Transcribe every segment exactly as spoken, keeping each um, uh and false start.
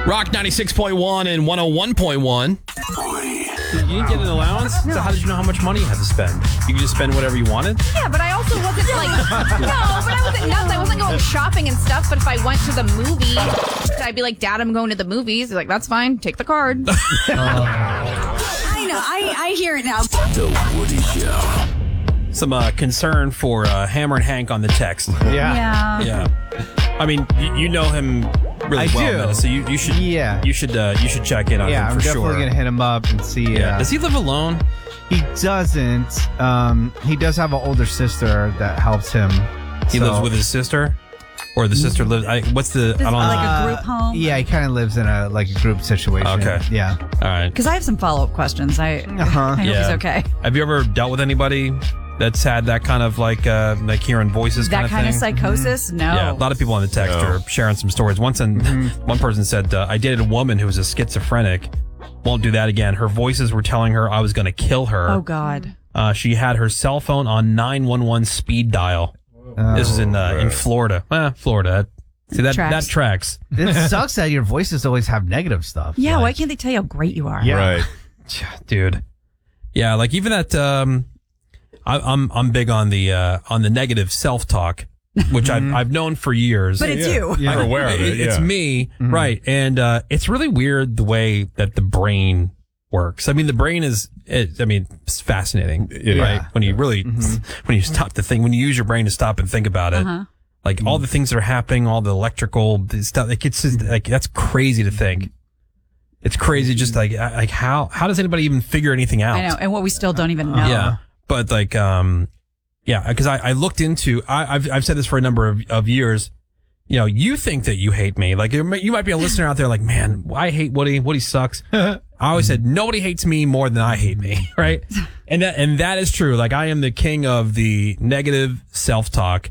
Rock ninety-six point one and one oh one point one. You didn't get an allowance? So how did you know how much money you had to spend? You could just spend whatever you wanted? Yeah, but I also wasn't like, no, but I wasn't nuts. I wasn't going shopping and stuff. But if I went to the movie, I'd be like, Dad, I'm going to the movies. He's like, that's fine. Take the card. uh, I know. I, I hear it now. The Woody Show. Some uh, concern for uh, Hammer and Hank on the text. Yeah. Yeah. Yeah. I mean, you, you know him really I well, do. Menace, so you, you should Yeah. you should uh, you should check in on Yeah, him I'm for definitely sure. gonna hit him up and see. Yeah. Uh, Does he live alone? he doesn't. Um, he does have an older sister that helps him. He so- lives with his sister, or the sister lives. I, what's the? I don't know. like a group home? Yeah, he kind of lives in a like a group situation. Okay. Yeah. All right. Because I have some follow-up questions. I, Uh-huh. I hope Yeah. he's okay. Have you ever dealt with anybody that's had that kind of like uh, like hearing voices That kind of kind of thing? psychosis? No. Yeah, a lot of people on the text No. are sharing some stories. Once, and one person said, uh, "I dated a woman who was a schizophrenic. Won't do that again. Her voices were telling her I was going to kill her. Oh, God. Uh, she had her cell phone on nine one one speed dial. Uh, This is in uh, in Florida. Eh, Florida. See that Tracks. that tracks. it sucks that your voices always have negative stuff. Yeah, Like, why can't they tell you how great you are? Yeah. Right. Dude. Yeah, like even that. Um, I, I'm I'm big on the uh, on the negative self talk, which I've I've known for years. But it's you. You're aware of it. It's yeah. me, right? And uh, it's really weird the way that the brain works. I mean, the brain is. It, I mean, it's fascinating, It is. right? When you really, when you stop to think, when you use your brain to stop and think about it, Uh-huh. like all the things that are happening, all the electrical the stuff. Like it's just, like that's crazy to think. It's crazy, just like like how how does anybody even figure anything out? I know. And what we still don't even know. Yeah, but like, um, yeah, because I, I looked into, I, I've I've said this for a number of, of years. You know, you think that you hate me, like you might you might be a listener out there, like, man, I hate Woody. Woody sucks. I always said nobody hates me more than I hate me, right? And that and that is true. Like I am the king of the negative self talk,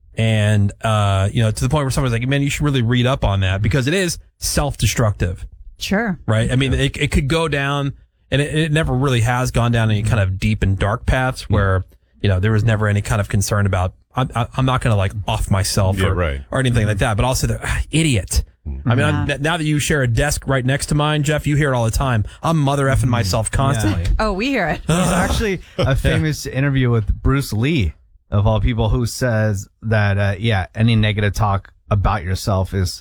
and uh, you know, to the point where someone's like, man, you should really read up on that because it is self destructive. Sure. Right. I mean, it, it could go down, and it, it never really has gone down any kind of deep and dark paths where, you know, there was never any kind of concern about, I'm, I'm not going to like off myself Yeah, or, right. or anything like that. But also, the ah, idiot. I mean, I'm, now that you share a desk right next to mine, Jeff, you hear it all the time. I'm mother effing myself constantly. Oh, we hear it. There's actually a famous interview with Bruce Lee, of all people, who says that, uh, yeah, any negative talk about yourself is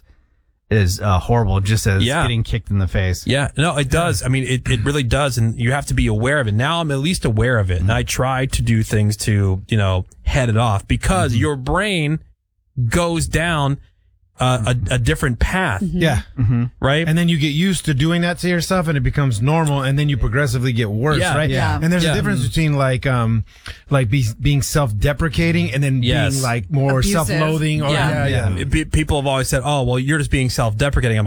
is uh, horrible, just as Yeah. getting kicked in the face. Yeah, no, it does. I mean, it, it really does. And you have to be aware of it. Now I'm at least aware of it. And I try to do things to, you know, head it off because your brain goes down uh, a, a different path, Yeah. right? And then you get used to doing that to yourself and it becomes normal and then you progressively get worse, Yeah, right? yeah. And there's Yeah. a difference between like, um, like be, being self-deprecating and then Yes. being like more Abusive. self-loathing or, yeah, yeah. It- pe- people have always said, oh, well, you're just being self-deprecating. I'm